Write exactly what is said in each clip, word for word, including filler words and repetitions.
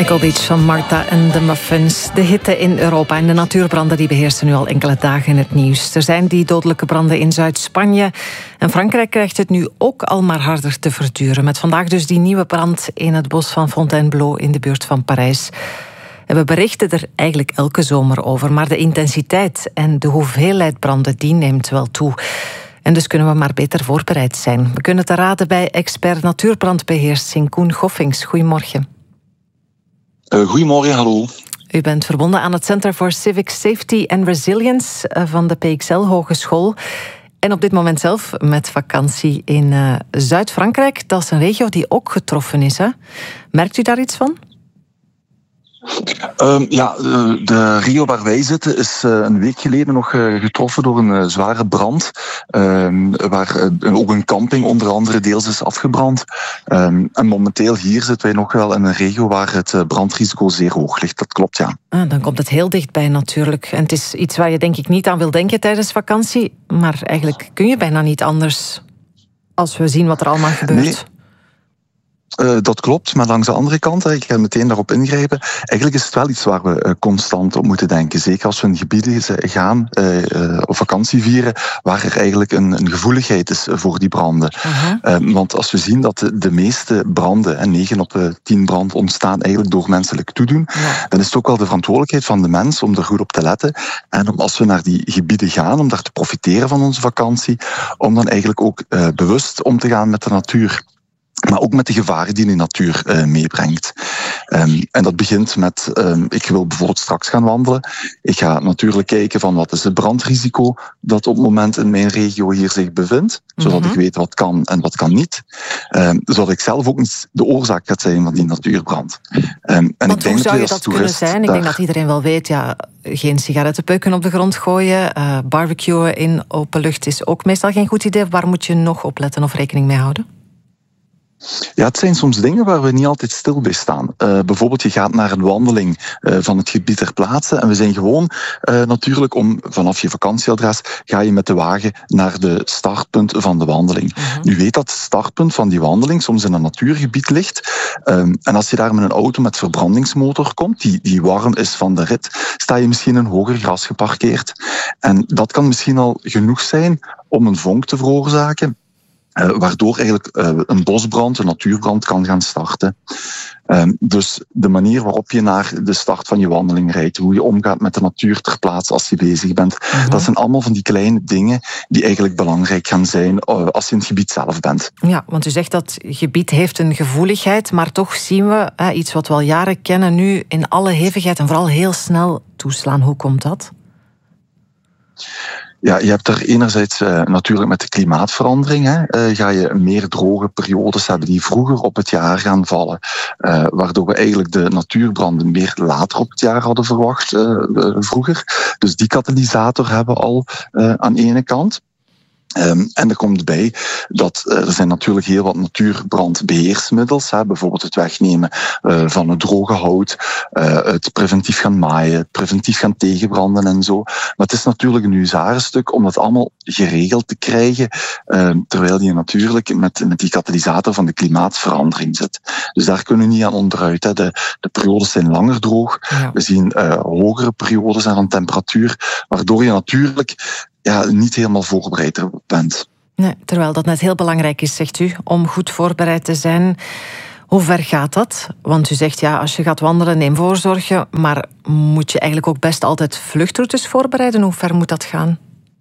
Echo Beach van Martha en de Muffins. De hitte in Europa en de natuurbranden die beheersen nu al enkele dagen in het nieuws. Er zijn die dodelijke branden in Zuid-Spanje. En Frankrijk krijgt het nu ook al maar harder te verduren. Met vandaag dus die nieuwe brand in het bos van Fontainebleau in de buurt van Parijs. En we berichten er eigenlijk elke zomer over. Maar de intensiteit en de hoeveelheid branden die neemt wel toe. En dus kunnen we maar beter voorbereid zijn. We kunnen te raden bij expert natuurbrandbeheersing Koen Goffings. Goedemorgen. Uh, goedemorgen, hallo. U bent verbonden aan het Center for Civic Safety and Resilience van de P X L Hogeschool. En op dit moment zelf met vakantie in uh, Zuid-Frankrijk. Dat is een regio die ook getroffen is, hè? Merkt u daar iets van? Um, ja, de regio waar wij zitten is uh, een week geleden nog uh, getroffen door een uh, zware brand. Um, waar uh, ook een camping onder andere deels is afgebrand. Um, en momenteel hier zitten wij nog wel in een regio waar het uh, brandrisico zeer hoog ligt. Dat klopt, ja. Ah, dan komt het heel dichtbij natuurlijk. En het is iets waar je denk ik niet aan wil denken tijdens vakantie. Maar eigenlijk kun je bijna niet anders als we zien wat er allemaal gebeurt. Nee. Uh, dat klopt, maar langs de andere kant, ik ga meteen daarop ingrijpen, eigenlijk is het wel iets waar we uh, constant op moeten denken. Zeker als we in gebieden gaan, uh, uh, of vakantie vieren, waar er eigenlijk een, een gevoeligheid is voor die branden. Uh-huh. Uh, want als we zien dat de, de meeste branden, en negen op de tien branden, ontstaan eigenlijk door menselijk toedoen, ja. dan is het ook wel de verantwoordelijkheid van de mens om er goed op te letten. En om, als we naar die gebieden gaan, om daar te profiteren van onze vakantie, om dan eigenlijk ook uh, bewust om te gaan met de natuur. Maar ook met de gevaren die de natuur uh, meebrengt. Um, en dat begint met, um, ik wil bijvoorbeeld straks gaan wandelen. Ik ga natuurlijk kijken van wat is het brandrisico dat op het moment in mijn regio hier zich bevindt. Zodat mm-hmm. ik weet wat kan en wat kan niet. Um, zodat ik zelf ook niet de oorzaak ga zijn van die natuurbrand. Um, en Want ik denk hoe zou je dat, dat kunnen zijn? Ik daar... denk dat iedereen wel weet, ja, geen sigarettenpeuken op de grond gooien. Uh, barbecuen in open lucht is ook meestal geen goed idee. Waar moet je nog op letten of rekening mee houden? Ja, het zijn soms dingen waar we niet altijd stil bij staan. Uh, bijvoorbeeld, je gaat naar een wandeling uh, van het gebied ter plaatse en we zijn gewoon uh, natuurlijk om vanaf je vakantieadres ga je met de wagen naar de startpunt van de wandeling. Uh-huh. Nu weet dat het startpunt van die wandeling soms in een natuurgebied ligt. Um, en als je daar met een auto met verbrandingsmotor komt, die, die warm is van de rit, sta je misschien in hoger gras geparkeerd. En dat kan misschien al genoeg zijn om een vonk te veroorzaken. Uh, waardoor eigenlijk uh, een bosbrand, een natuurbrand kan gaan starten. Um, dus de manier waarop je naar de start van je wandeling rijdt, hoe je omgaat met de natuur ter plaatse als je bezig bent, uh-huh. dat zijn allemaal van die kleine dingen die eigenlijk belangrijk gaan zijn uh, als je in het gebied zelf bent. Ja, want u zegt dat het gebied heeft een gevoeligheid, maar toch zien we uh, iets wat we al jaren kennen nu in alle hevigheid en vooral heel snel toeslaan. Hoe komt dat? Ja, je hebt er enerzijds uh, natuurlijk met de klimaatverandering, hè, uh, ga je meer droge periodes hebben die vroeger op het jaar gaan vallen. Uh, waardoor we eigenlijk de natuurbranden meer later op het jaar hadden verwacht, uh, uh, vroeger. Dus die katalysator hebben we al uh, aan de ene kant. Um, en er komt bij dat uh, er zijn natuurlijk heel wat natuurbrandbeheersmiddels, hè, bijvoorbeeld het wegnemen uh, van het droge hout, uh, het preventief gaan maaien, het preventief gaan tegenbranden en zo. Maar het is natuurlijk een huzarenstuk om dat allemaal geregeld te krijgen, uh, terwijl je natuurlijk met, met die katalysator van de klimaatverandering zit. Dus daar kunnen we niet aan onderuit. Hè. De, de periodes zijn langer droog, ja. We zien uh, hogere periodes aan temperatuur, waardoor je natuurlijk ja, niet helemaal voorbereid erop bent. Nee, terwijl dat net heel belangrijk is, zegt u, om goed voorbereid te zijn. Hoe ver gaat dat? Want u zegt, ja, als je gaat wandelen, neem voorzorgen. Maar moet je eigenlijk ook best altijd vluchtroutes voorbereiden? Hoe ver moet dat gaan?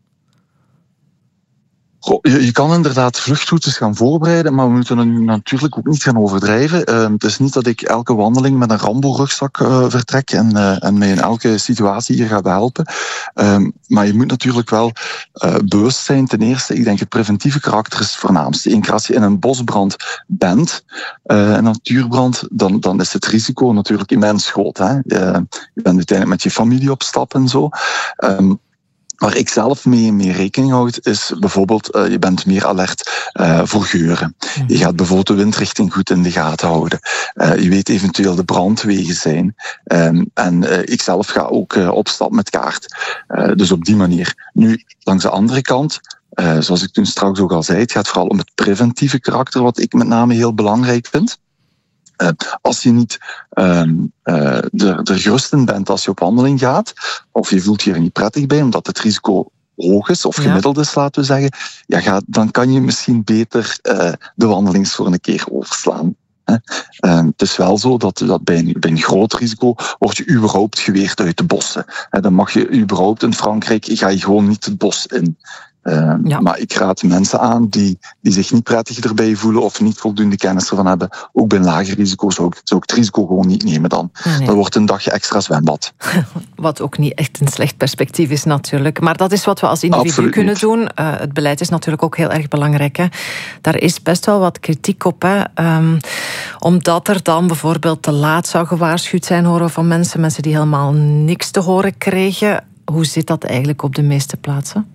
Goh, je, je kan inderdaad vluchtroutes gaan voorbereiden, maar we moeten er nu natuurlijk ook niet gaan overdrijven. Uh, het is niet dat ik elke wandeling met een Rambo-rugzak uh, vertrek en, uh, en mij in elke situatie hier ga behelpen. Uh, maar je moet natuurlijk wel uh, bewust zijn. Ten eerste, ik denk het preventieve karakter is het voornaamste. Eén keer als je in een bosbrand bent, uh, een natuurbrand, dan, dan is het risico natuurlijk immens groot. Hè? Uh, je bent uiteindelijk met je familie op stap en zo. Um, Waar ik zelf mee, mee rekening houd, is bijvoorbeeld, uh, je bent meer alert uh, voor geuren. Je gaat bijvoorbeeld de windrichting goed in de gaten houden. Uh, je weet eventueel de brandwegen zijn. Um, en uh, ik zelf ga ook uh, op stap met kaart. Uh, dus op die manier. Nu, langs de andere kant, uh, zoals ik toen straks ook al zei, het gaat vooral om het preventieve karakter, wat ik met name heel belangrijk vind. Uh, als je niet uh, uh, er, er gerust in bent als je op wandeling gaat, of je voelt je er niet prettig bij, omdat het risico hoog is, of gemiddeld is, laten we zeggen, ja, ga, dan kan je misschien beter uh, de wandeling voor een keer overslaan. Uh, het is wel zo dat, dat bij, een, bij een groot risico word je überhaupt geweerd uit de bossen. Uh, dan mag je überhaupt in Frankrijk, ga je gewoon niet het bos in. Uh, ja. Maar ik raad mensen aan die, die zich niet prettig erbij voelen of niet voldoende kennis ervan hebben. Ook bij een lager risico zou ik, zou ik het risico gewoon niet nemen dan. Nee, nee. Dat wordt een dagje extra zwembad. Wat ook niet echt een slecht perspectief is natuurlijk. Maar dat is wat we als individu Absoluut kunnen niet. doen. Uh, het beleid is natuurlijk ook heel erg belangrijk. Hè. Daar is best wel wat kritiek op. Hè. Um, omdat er dan bijvoorbeeld te laat zou gewaarschuwd zijn, horen van mensen. Mensen die helemaal niks te horen kregen. Hoe zit dat eigenlijk op de meeste plaatsen?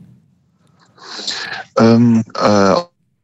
Um, uh,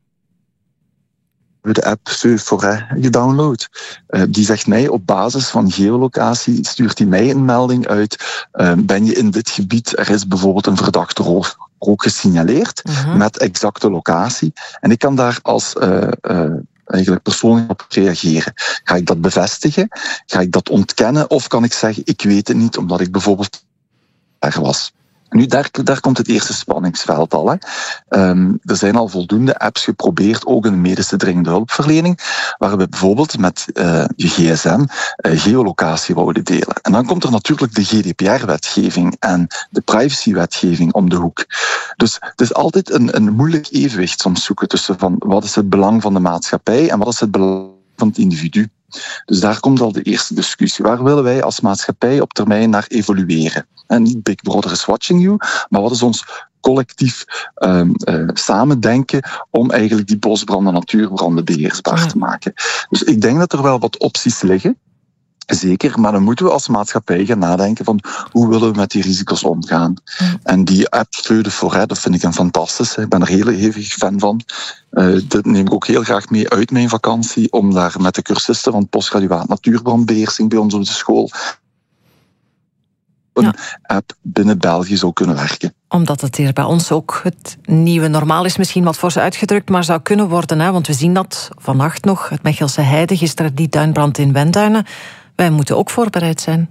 de app Feu-Forêt gedownload. Uh, die zegt mij op basis van geolocatie, stuurt die mij een melding uit. Uh, ben je in dit gebied, er is bijvoorbeeld een verdachte rook, rook gesignaleerd, uh-huh. met exacte locatie. En ik kan daar als uh, uh, eigenlijk persoonlijk op reageren. Ga ik dat bevestigen? Ga ik dat ontkennen? Of kan ik zeggen, ik weet het niet, omdat ik bijvoorbeeld er was? Nu, daar, daar komt het eerste spanningsveld al. Hè. Um, er zijn al voldoende apps geprobeerd, ook in de medische dringende hulpverlening, waar we bijvoorbeeld met uh, je gsm uh, geolocatie wouden delen. En dan komt er natuurlijk de G D P R-wetgeving en de privacywetgeving om de hoek. Dus het is altijd een, een moeilijk evenwicht soms zoeken tussen van wat is het belang van de maatschappij en wat is het belang van het individu. Dus daar komt al de eerste discussie. Waar willen wij als maatschappij op termijn naar evolueren? En niet Big Brother is watching you, maar wat is ons collectief um, uh, samen denken om eigenlijk die bosbranden, natuurbranden beheersbaar te maken. Dus ik denk dat er wel wat opties liggen. Zeker, maar dan moeten we als maatschappij gaan nadenken van hoe willen we met die risico's omgaan. Mm. En die app Feu-Forêt, dat vind ik een fantastische. Ik ben er heel hevig fan van. Uh, dat neem ik ook heel graag mee uit mijn vakantie, om daar met de cursisten van postgraduaat natuurbrandbeheersing bij ons op de school een ja. app binnen België zou kunnen werken. Omdat het hier bij ons ook het nieuwe normaal is, misschien wat fors uitgedrukt, maar zou kunnen worden. Hè? Want we zien dat vannacht nog, het Mechelse Heide, gisteren die duinbrand in Wenduinen. Wij moeten ook voorbereid zijn.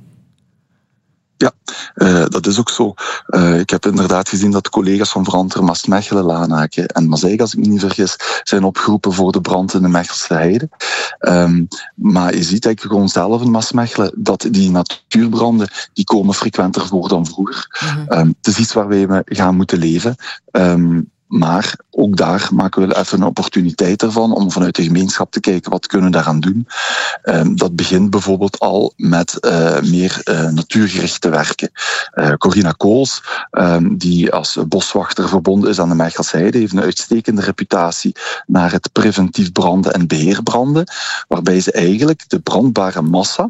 Ja, uh, dat is ook zo. Uh, ik heb inderdaad gezien dat collega's van Veranteren, Maasmechelen, Lanaken en Mazeik, als ik me niet vergis, zijn opgeroepen voor de brand in de Mechelse Heide. Um, maar je ziet eigenlijk gewoon zelf in Maasmechelen dat die natuurbranden, die komen frequenter voor dan vroeger. Mm-hmm. Um, het is iets waar wij mee gaan moeten leven. Um, Maar ook daar maken we even een opportuniteit ervan om vanuit de gemeenschap te kijken wat kunnen we daaraan doen. Um, dat begint bijvoorbeeld al met uh, meer uh, natuurgericht te werken. Uh, Corina Kools, um, die als boswachter verbonden is aan de Mechelse Heide, heeft een uitstekende reputatie naar het preventief branden en beheerbranden, waarbij ze eigenlijk de brandbare massa,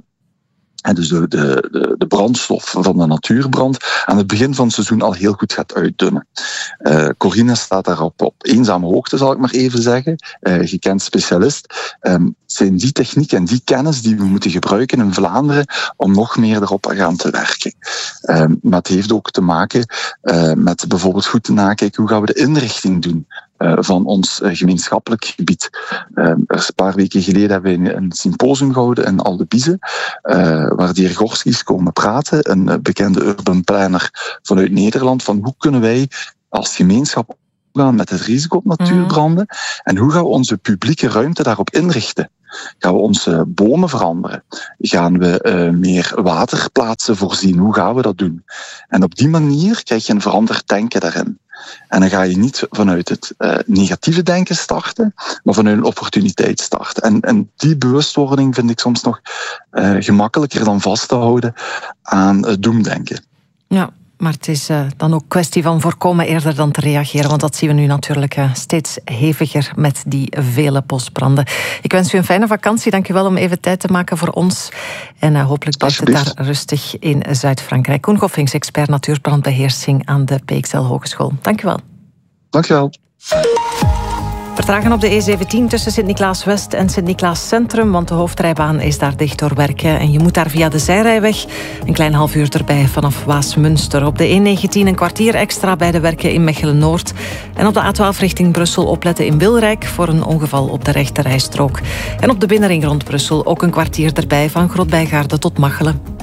en dus de, de, de brandstof van de natuurbrand aan het begin van het seizoen al heel goed gaat uitdunnen. Uh, Corina staat daarop op eenzame hoogte, zal ik maar even zeggen. Uh, gekend specialist. Um, zijn die techniek en die kennis die we moeten gebruiken in Vlaanderen om nog meer erop te gaan te werken. Um, maar het heeft ook te maken uh, met bijvoorbeeld goed te nakijken hoe gaan we de inrichting doen Uh, van ons uh, gemeenschappelijk gebied. Uh, er is een paar weken geleden hebben we een symposium gehouden in Aldebize, uh, waar de heer Gorskis komen praten, een uh, bekende urban planner vanuit Nederland, van hoe kunnen wij als gemeenschap omgaan met het risico op natuurbranden mm. en hoe gaan we onze publieke ruimte daarop inrichten. Gaan we onze bomen veranderen? Gaan we uh, meer waterplaatsen voorzien? Hoe gaan we dat doen? En op die manier krijg je een veranderd denken daarin. En dan ga je niet vanuit het uh, negatieve denken starten, maar vanuit een opportuniteit starten. En, en die bewustwording vind ik soms nog uh, gemakkelijker dan vast te houden aan uh, doemdenken. Ja. Maar het is uh, dan ook kwestie van voorkomen eerder dan te reageren. Want dat zien we nu natuurlijk uh, steeds heviger met die vele bosbranden. Ik wens u een fijne vakantie. Dank u wel om even tijd te maken voor ons. En uh, hopelijk blijft het daar rustig in Zuid-Frankrijk. Koen Goffings, expert natuurbrandbeheersing aan de P X L Hogeschool. Dank u wel. Dank je wel. Vertragen op de E zeventien tussen Sint-Niklaas-West en Sint-Niklaas-Centrum, want de hoofdrijbaan is daar dicht door werken en je moet daar via de zijrijweg een klein half uur erbij vanaf Waasmunster. Op de E negentien een kwartier extra bij de werken in Mechelen-Noord en op de A twaalf richting Brussel opletten in Wilrijk voor een ongeval op de rechterrijstrook. En op de binnenring rond Brussel ook een kwartier erbij van Grootbijgaarden tot Machelen.